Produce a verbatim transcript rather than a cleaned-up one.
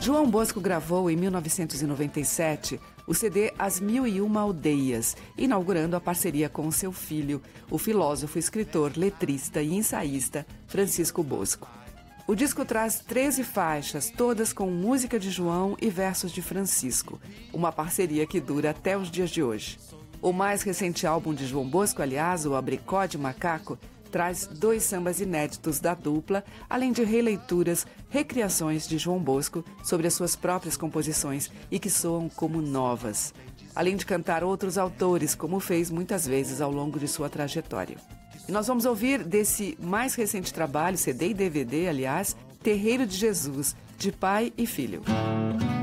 João Bosco gravou em mil novecentos e noventa e sete o C D As Mil e Uma Aldeias, inaugurando a parceria com seu filho, o filósofo, escritor, letrista e ensaísta Francisco Bosco. O disco traz treze faixas, todas com música de João e versos de Francisco, uma parceria que dura até os dias de hoje. O mais recente álbum de João Bosco, aliás, o Abricó de Macaco, traz dois sambas inéditos da dupla, além de releituras, recriações de João Bosco sobre as suas próprias composições e que soam como novas, além de cantar outros autores, como fez muitas vezes ao longo de sua trajetória. E nós vamos ouvir desse mais recente trabalho, C D e D V D, aliás, Terreiro de Jesus, de pai e filho.